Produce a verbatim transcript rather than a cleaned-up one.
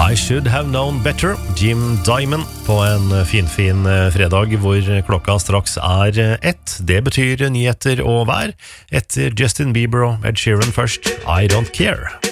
I should have known better, Jim Diamond, på en finfin fredag hvor klokka straks er ett. Det betyr nyheter og vær. Etter Justin Bieber og Ed Sheeran først, I Don't Care.